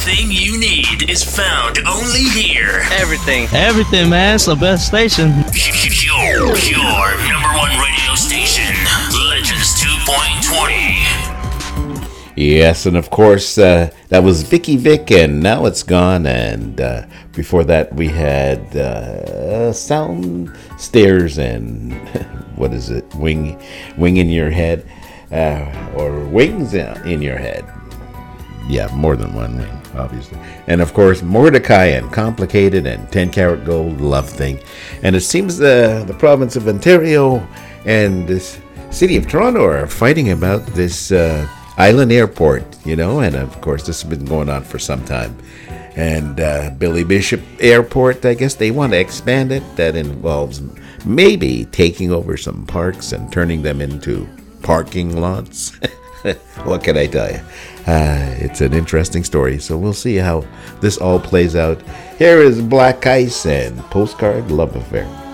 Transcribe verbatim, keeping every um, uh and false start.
Everything you need is found only here. Everything. Everything, man. It's the best station. Your, your number one radio station, Legends two point twenty. Yes, and of course, uh, that was Vicky Vic, and Now It's Gone. And uh, before that, we had uh, Sound Stairs and what is it? Wing, Wing in Your Head, uh, or Wings in Your Head. Yeah, more than one wing, obviously. And of course, Mordecai and Complicated and ten Karat Gold, Love Thing. And it seems the the province of Ontario and this city of Toronto are fighting about this uh, island airport, you know. And of course, this has been going on for some time. And uh, Billy Bishop Airport, I guess they want to expand it. That involves maybe taking over some parks and turning them into parking lots. What can I tell you? Uh, it's an interesting story, so we'll see how this all plays out. Here is Black Ice and Postcard Love Affair.